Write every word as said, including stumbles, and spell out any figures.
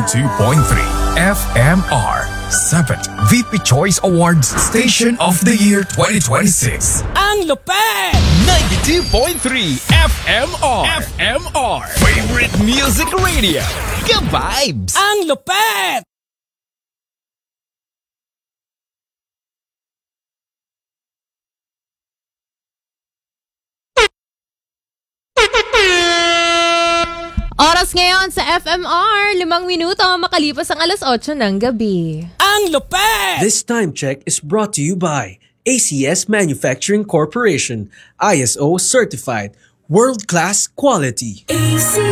ninety-two point three F M R. seventh V P Choice Awards Station of the Year twenty twenty-six. Ang lupet! ninety-two point three F M R. F M R. Favorite Music Radio. Ka-vibes! Ang lupet! Oras ngayon sa F M R, limang minuto makalipas ang alas otso ng gabi. Ang lupet! This time check is brought to you by A C S Manufacturing Corporation, I S O certified, world-class quality.